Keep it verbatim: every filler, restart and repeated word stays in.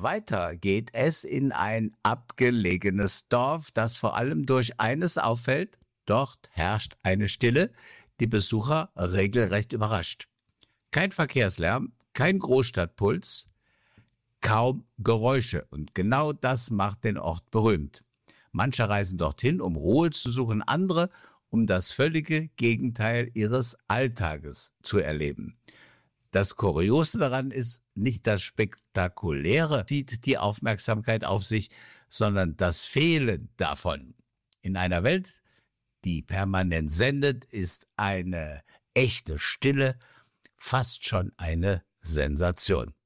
Weiter geht es in ein abgelegenes Dorf, das vor allem durch eines auffällt: Dort herrscht eine Stille, die Besucher regelrecht überrascht. Kein Verkehrslärm, kein Großstadtpuls, kaum Geräusche. Und genau das macht den Ort berühmt. Manche reisen dorthin, um Ruhe zu suchen, andere, um das völlige Gegenteil ihres Alltages zu erleben. Das Kuriose daran ist, nicht das Spektakuläre zieht die Aufmerksamkeit auf sich, sondern das Fehlen davon. In einer Welt, die permanent sendet, ist eine echte Stille fast schon eine Sensation.